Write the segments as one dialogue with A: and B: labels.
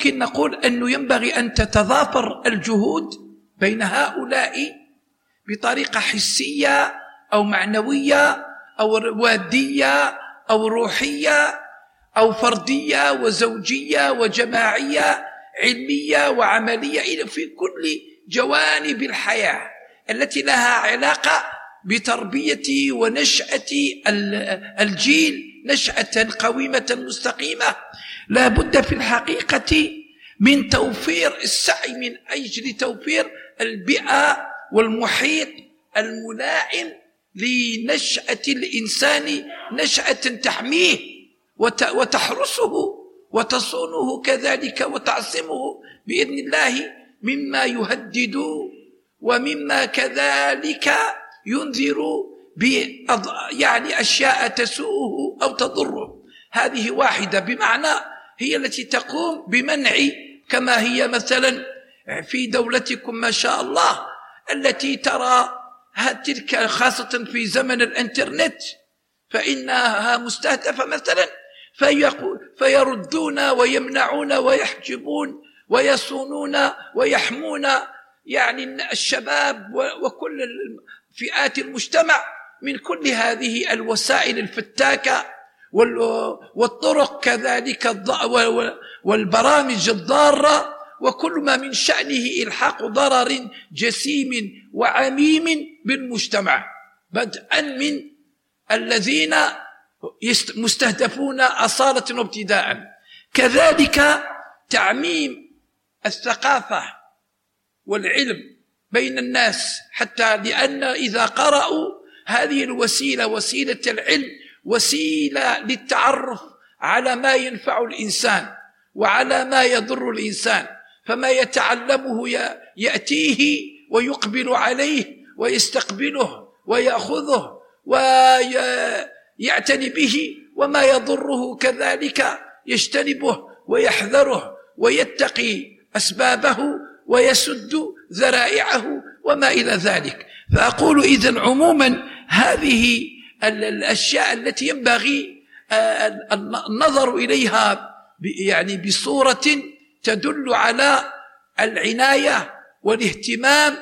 A: ممكن نقول أنه ينبغي أن تتضافر الجهود بين هؤلاء بطريقة حسية أو معنوية أو وادية أو روحية أو فردية وزوجية وجماعية، علمية وعملية، في كل جوانب الحياة التي لها علاقة بتربية ونشأة الجيل نشأة قويمة مستقيمة. لا بد في الحقيقة من توفير السعي من أجل توفير البيئة والمحيط الملائم لنشأة الإنسان، نشأة تحميه وتحرسه وتصونه كذلك وتعصمه بإذن الله مما يهدد ومما كذلك ينذر يعني أشياء تسوءه أو تضره. هذه واحدة، بمعنى هي التي تقوم بمنع، كما هي مثلا في دولتكم ما شاء الله التي ترى تلك خاصة في زمن الانترنت فإنها مستهدفة مثلا، فيردون ويمنعون ويحجبون ويصونون ويحمون يعني الشباب وكل فئات المجتمع من كل هذه الوسائل الفتاكة والطرق كذلك والبرامج الضارة، وكل ما من شأنه إلحاق ضرر جسيم وعميم بالمجتمع، بدءا من الذين مستهدفون أصالة وابتداء. كذلك تعميم الثقافة والعلم بين الناس، حتى لأن إذا قرأوا هذه الوسيلة، وسيلة العلم، وسيلة للتعرف على ما ينفع الإنسان وعلى ما يضر الإنسان، فما يتعلمه يأتيه ويقبل عليه ويستقبله ويأخذه ويعتني به، وما يضره كذلك يجتنبه ويحذره ويتقي أسبابه ويسد ذرائعه وما إلى ذلك. فأقول إذن عموما هذه الأشياء التي ينبغي النظر إليها يعني بصورة تدل على العناية والاهتمام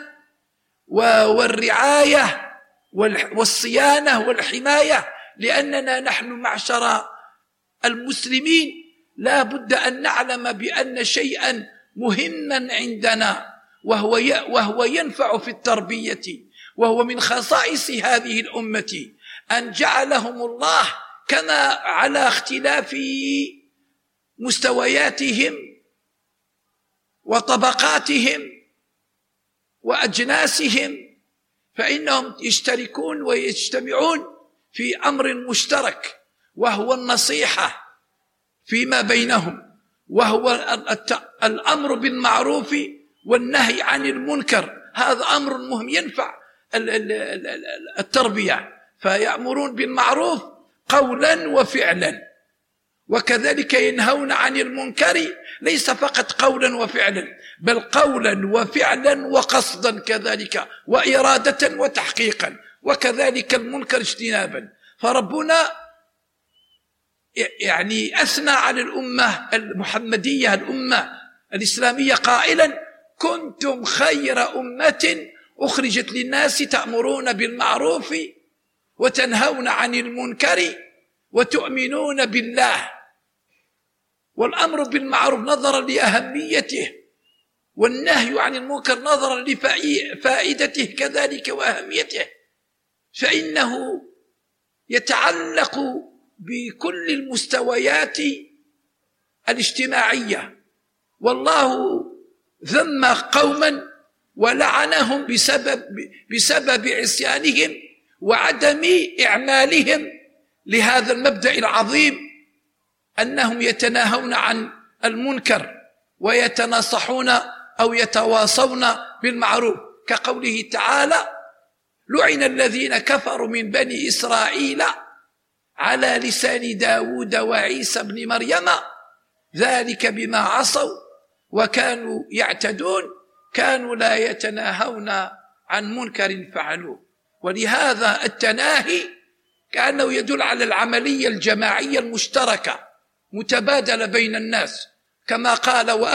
A: والرعاية والصيانة والحماية، لأننا نحن معشر المسلمين لا بد أن نعلم بأن شيئا مهما عندنا وهو ينفع في التربية، وهو من خصائص هذه الأمة أن جعلهم الله كما على اختلاف مستوياتهم وطبقاتهم وأجناسهم، فإنهم يشتركون ويجتمعون في أمر مشترك، وهو النصيحة فيما بينهم، وهو الأمر بالمعروف والنهي عن المنكر. هذا أمر مهم ينفع التربية، فيأمرون بالمعروف قولا وفعلا، وكذلك ينهون عن المنكر ليس فقط قولا وفعلا، بل قولا وفعلا وقصدا كذلك، وإرادة وتحقيقا، وكذلك المنكر اجتنابا. فربنا يعني أثنى على الأمة المحمدية الأمة الإسلامية قائلا: كنتم خير أمة أخرجت للناس تأمرون بالمعروف وتنهون عن المنكر وتؤمنون بالله. والأمر بالمعروف نظرا لأهميته، والنهي عن المنكر نظرا لفائدته كذلك وأهميته، فإنه يتعلق بكل المستويات الاجتماعية. والله ذم قوما ولعنهم بسبب عصيانهم وعدم إعمالهم لهذا المبدأ العظيم، أنهم يتناهون عن المنكر ويتناصحون أو يتواصون بالمعروف، كقوله تعالى: لعن الذين كفروا من بني إسرائيل على لسان داود وعيسى بن مريم ذلك بما عصوا وكانوا يعتدون كانوا لا يتناهون عن منكر فعلوه. ولهذا التناهي كأنه يدل على العملية الجماعية المشتركة متبادلة بين الناس، كما قال